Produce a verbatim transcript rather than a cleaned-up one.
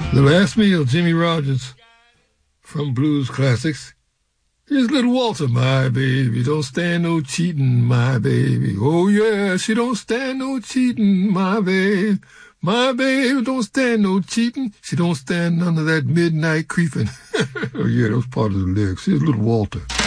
The Last Meal, Jimmy Rogers from Blues Classics. Here's little Walter, my baby, don't stand no cheating, my baby. Oh yeah, she don't stand no cheating, my baby. My baby don't stand no cheating. She don't stand none of that midnight creeping. Oh yeah, that was part of the lyrics. Here's little Walter.